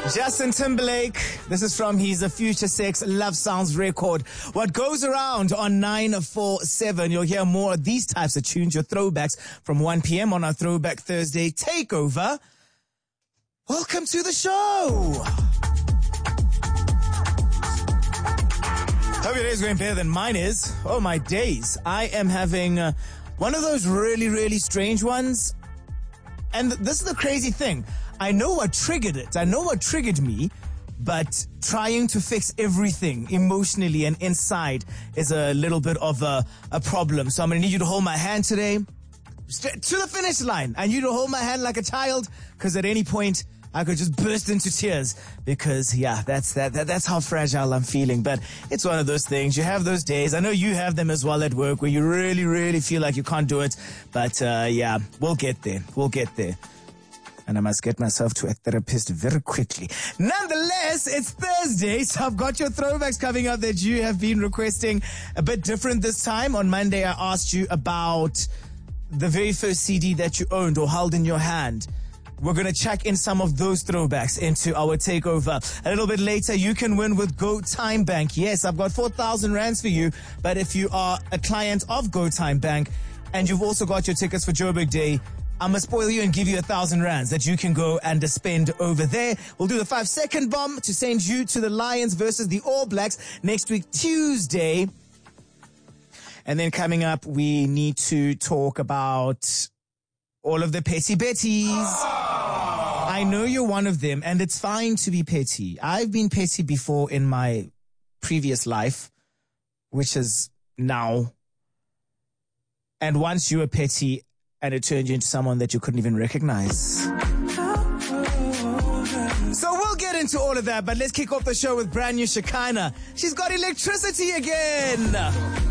Justin Timberlake, this is from his Future Sex Love Sounds record. What goes around on 947, you'll hear more of these types of tunes, your throwbacks from 1 p.m. on our Throwback Thursday takeover. Welcome to the show. Hope your day is going better than mine is. Oh, my days. I am having one of those really, really strange ones. And this is the crazy thing. I know what triggered it. I know what triggered me, but trying to fix everything emotionally and inside is a little bit of a problem. So I'm going to need you to hold my hand today to the finish line. I need you to hold my hand like a child, because at any point I could just burst into tears because, yeah, that's how fragile I'm feeling. But it's one of those things. You have those days. I know you have them as well at work where you really, really feel like you can't do it. But, yeah, we'll get there. We'll get there. And I must get myself to a therapist very quickly. Nonetheless, it's Thursday, so I've got your throwbacks coming up that you have been requesting. A bit different this time. On Monday, I asked you about the very first CD that you owned or held in your hand. We're going to check in some of those throwbacks into our takeover. A little bit later, you can win with Go Time Bank. Yes, I've got 4,000 rands for you. But if you are a client of Go Time Bank and you've also got your tickets for Joburg Day, I'm going to spoil you and give you 1,000 rands that you can go and spend over there. We'll do the 5-second bomb to send you to the Lions versus the All Blacks next week, Tuesday. And then coming up, we need to talk about all of the petty betties. I know you're one of them, and it's fine to be petty. I've been petty before in my previous life, which is now. And once you were petty, and it turned you into someone that you couldn't even recognize. So we'll get into all of that, but let's kick off the show with brand new Shekinah. She's got electricity again.